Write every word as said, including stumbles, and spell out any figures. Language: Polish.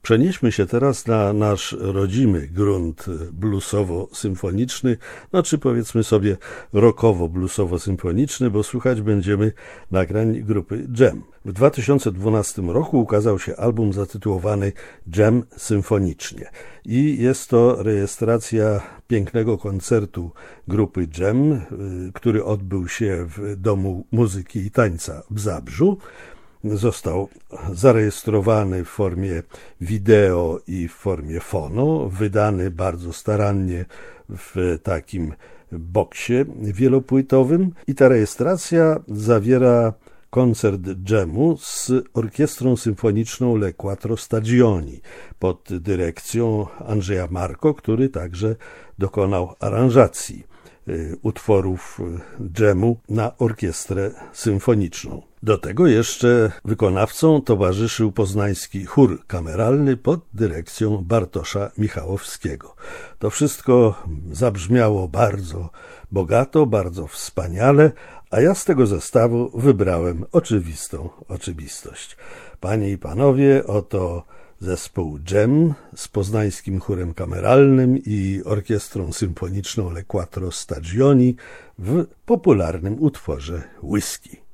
Przenieśmy się teraz na nasz rodzimy grunt bluesowo-symfoniczny, no czy powiedzmy sobie rockowo-bluesowo-symfoniczny, bo słuchać będziemy nagrań grupy Dżem. W dwa tysiące dwunastym roku ukazał się album zatytułowany Dżem Symfonicznie i jest to rejestracja pięknego koncertu grupy Dżem, który odbył się w Domu Muzyki i Tańca w Zabrzu. Został zarejestrowany w formie wideo i w formie fono, wydany bardzo starannie w takim boksie wielopłytowym i ta rejestracja zawiera koncert dżemu z orkiestrą symfoniczną Le Quattro Stagioni pod dyrekcją Andrzeja Marco, który także dokonał aranżacji utworów dżemu na orkiestrę symfoniczną. Do tego jeszcze wykonawcom towarzyszył poznański chór kameralny pod dyrekcją Bartosza Michałowskiego. To wszystko zabrzmiało bardzo bogato, bardzo wspaniale, a ja z tego zestawu wybrałem oczywistą oczywistość. Panie i panowie, oto zespół Dżem z poznańskim chórem kameralnym i orkiestrą symfoniczną Le Quattro Stagioni w popularnym utworze Whisky.